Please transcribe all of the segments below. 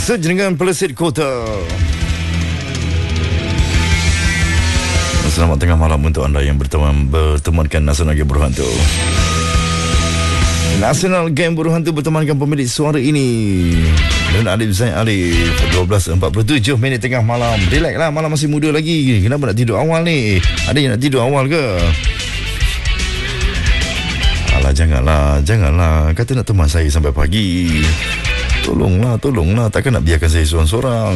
Sejenengan Pelesit Kota. Selamat tengah malam untuk anda yang bertemankan Nasional Game Buruh Hantu. Nasional Game Buruh Hantu bertemankan pemilik suara ini dan Alif Zain Alif. 12.47 minit tengah malam. Relax lah, malam masih muda lagi. Kenapa nak tidur awal ni? Ada yang nak tidur awal ke? Alah, janganlah. Kata nak teman saya sampai pagi. Tolonglah. Takkan nak biarkan saya seorang-seorang.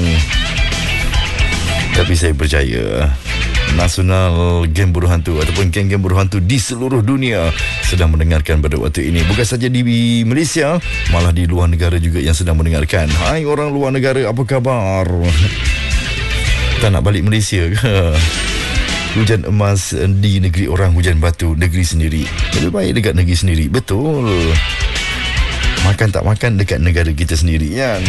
Tapi saya percaya Nasional Game Buruh Hantu ataupun geng-geng buruh hantu di seluruh dunia sedang mendengarkan pada waktu ini. Bukan saja di Malaysia, malah di luar negara juga yang sedang mendengarkan. Hai orang luar negara, apa khabar? Tak nak balik Malaysia ke? Hujan emas di negeri orang, hujan batu negeri sendiri. Lebih baik dekat negeri sendiri. Betul. Makan tak makan dekat negara kita sendiri kan.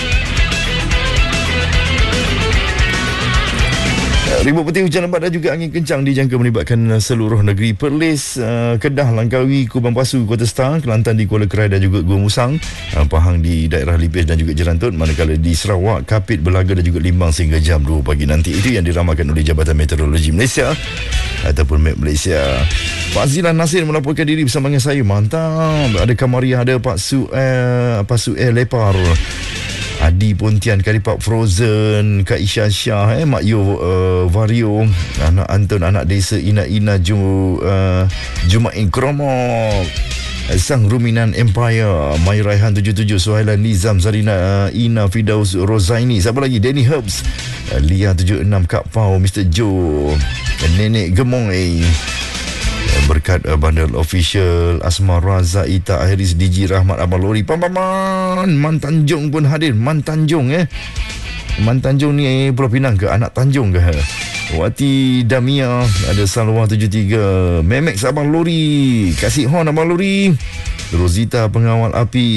Ribut peti, hujan lebat dan juga angin kencang dijangka melibatkan seluruh negeri. Perlis, Kedah, Langkawi, Kubang Pasu, Kota Star, Kelantan di Kuala Kerai dan juga Gua Musang, Pahang di daerah Lipis dan juga Jerantut, manakala di Sarawak, Kapit, Belaga dan juga Limbang sehingga jam 2 pagi nanti. Itu yang diramalkan oleh Jabatan Meteorologi Malaysia ataupun MET Malaysia. Pak Zilan Nasir melaporkan diri bersama dengan saya. Mantap. Ada Kamariah, ada Pak Su'el Lepar, Adi Pontian, Karipap Frozen, Kak Isha Syah, Mak Yo Vario, Anak Anton, Anak Desa Ina Jumain Kromok, Sang Ruminan Empire, Mai Raihan 77, Suhailan Nizam, Zarina Ina Fidaus Rozaini, siapa lagi? Danny Herbs, Lia 76, Kak Pau, Mr. Joe, Nenek Gemong, berkat bandar official Asma Raza, Ita Ahiris, DJ Rahmat, Abang Lori, Pampaman, Man Tanjung pun hadir. Man Tanjung ni Pulau Pinang ke? Anak Tanjung ke? Wati Damia, ada Salwa 73, Memex Abang Lori, Kasih Hon Abang Lori, Rosita Pengawal Api,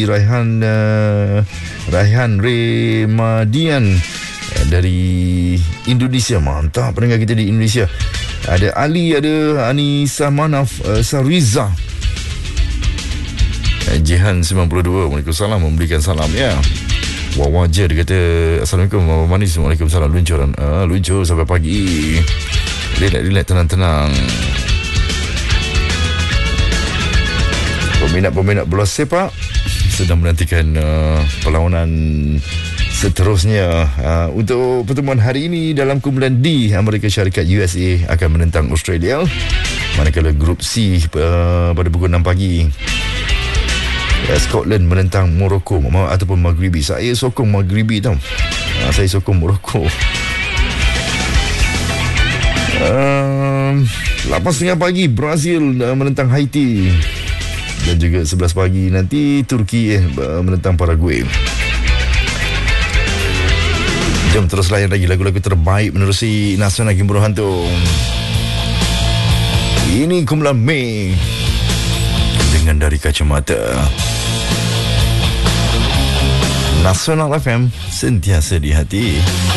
Raihan Remadian dari Indonesia. Mantap pendengar kita di Indonesia. Ada Ali, ada Anissa Manaf, Sariza, Jihan 92, Waalaikumsalam, memberikan salam ya. Wajar dia kata Assalamualaikum Abang Manis. Waalaikumsalam. Luncur sampai pagi. Relax, tenang. Peminat bola sepak sedang menantikan perlawanan seterusnya. Untuk pertemuan hari ini dalam kumpulan D, Amerika Syarikat USA akan menentang Australia, manakala grup C pada pukul 6 pagi Scotland menentang Morocco ataupun Maghribi. Saya sokong Maghribi tau. Saya sokong Morocco. 8.30 pagi Brazil menentang Haiti, dan juga 11 pagi nanti Turki menentang Paraguay. Jom terus layan lagi lagu-lagu terbaik menerusi Nasional Game Buruh Hantu. Ini kumpulan Mei dengan Dari Kacamata. Nasional FM, sentiasa di hati.